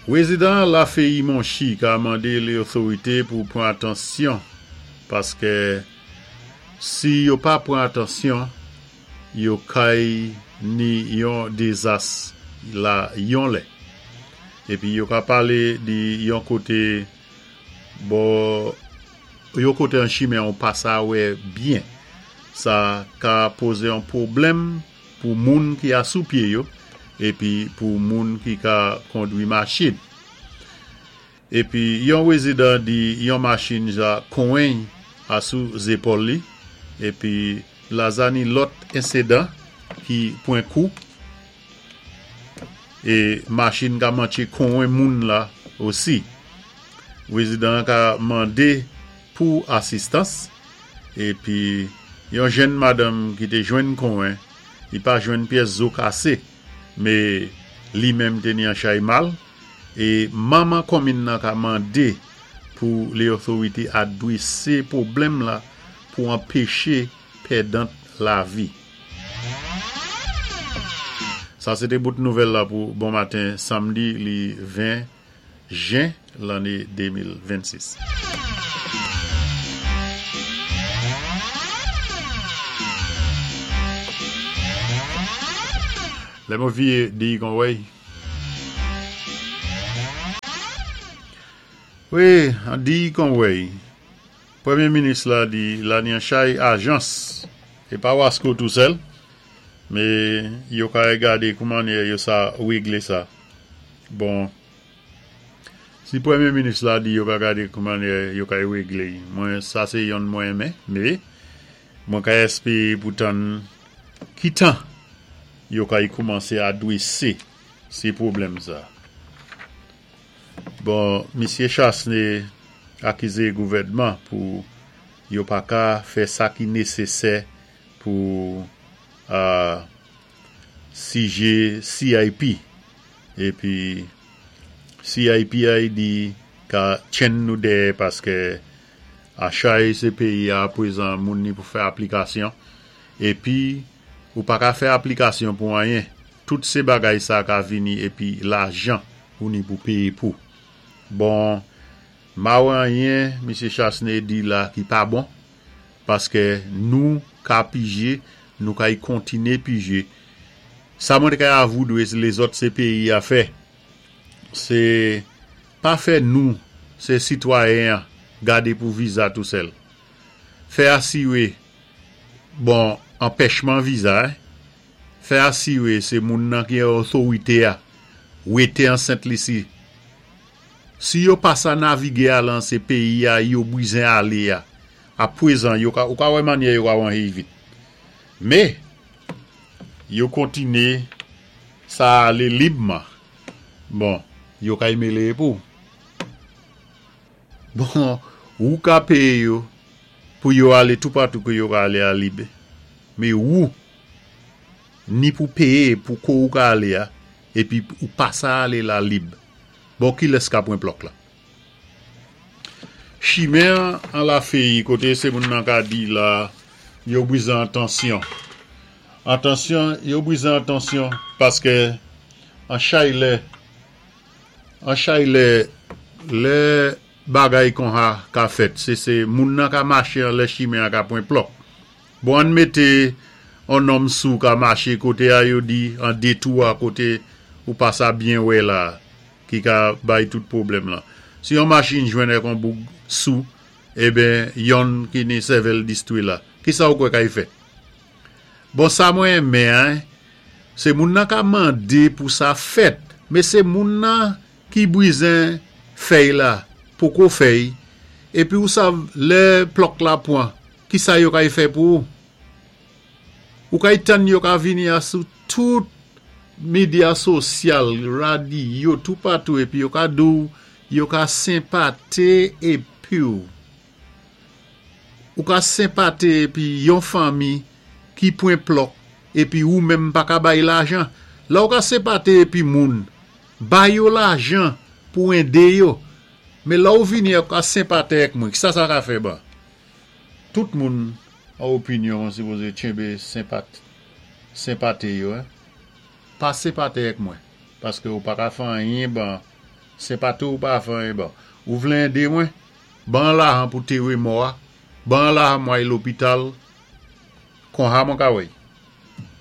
Résident la fait Monchi qui a demandé les autorités pour prendre attention parce que si yo pas prend attention, yo kay ni yon désastre la yon lè. Et puis yo ka parler de yon côté bon yon côté en Chine on passe à ouais bien. Ça ka poser un problème pour moun qui a sous pied yo et puis pour moun qui ka conduit machine. Et puis yon résident di yon machine ja coin à sous épaule li et puis la zani l'autre incident qui point coup et machine ka manche coin moun là aussi. Résident ka mandé pour assistance et puis yon jeune madame qui te joine coin, il pas joine pièce zo cassé mais lui même teni en chay mal et maman commune nan ka mandé pour les autorités adresser problème là pour empêcher perdant la vie. Ça c'était bonne nouvelle là pour bon matin samedi le 20 juin l'année 2026. La movie dit qu'on ouais. Oui, on dit qu'on ouais. Premier ministre là dit la ni chay agence et pas Wasco tout seul mais yo ka regarder comment yo ça régler ça. Bon si premier ministre là dit yo ka regarder comment yo ka régler. Moi ça c'est yon moi mais moi ka espérer pourtant qui temps yo ka commencer à adresser ces problèmes ça. Bon, monsieur Chasne accusé le gouvernement pour yo pas ka faire ça qui nécessaire pour CIP et puis CIP a dit ka tient nous derrière parce que à chaque ce pays à présent moun pour faire application et puis ou pas ka faire application pour rien toutes ces bagailles ça ka vini et puis l'argent ou ni pour payer pour bon rien monsieur Chasne dit là qui pas bon parce que nous ka piger nous ka continuer piger ça montre qu'à vous les autres ces pays à faire c'est pas faire nous ces citoyens garder pour visa tout seul faire assurer bon empêchement visa faire assurer c'est moun nan qui autorité a ou était enceinte ici si yo passe à naviguer dans ces pays a yo besoin aller à présent yo ka ou ka wè manière yo ka vite mais yo continue ça aller librement bon yo ka mêler pour bon ou ka payer yo pour yo aller tout partout que yo ka aller à libre mais ou ni pour payer pour ko ka aller et puis ou pas ça aller la libre bon qui laisse ka point bloc là chimère en la fait côté c'est moun nan ka di là yo besoin attention yo besoin attention parce que en chaile le bagay qu'on a ka fait c'est moun nan ka marcher le chimère ka point bloc bon on mette un homme sous ka marcher côté a yo di en détour à côté ou pas ça bien ouais là qui ka bay tout problème là si on machine joine kon bou sous eh ben yon qui ne servel détruire là qui ça ou quoi kay fait bon ça moi mais hein c'est moun nan ka mandé pour ça fait mais c'est moun nan qui brise feuille là pourquoi feuille et puis ou ça le bloc là point qui ça yo kay fait pour ou kay tan yo ka venir sur tout médias social radio tout partout et puis yo ka dou yo ka sympathie et puis ou ka sympathie et puis yon famille qui point bloc et puis ou même pas ka bay l'argent là ou ka sympathie et puis moun bay yo l'argent pour aider yo mais là ou vini ka sympathie avec moi ça ka fait ba tout moun a opinion si vous êtes sympathie yo pas sympathie avec moi parce que ou pas ka faire rien ben c'est pas tout pas faire bon. Ou voulez aider moi, ban l'argent pour tirer moi, ban l'argent moi l'hôpital, qu'on a mon kawai.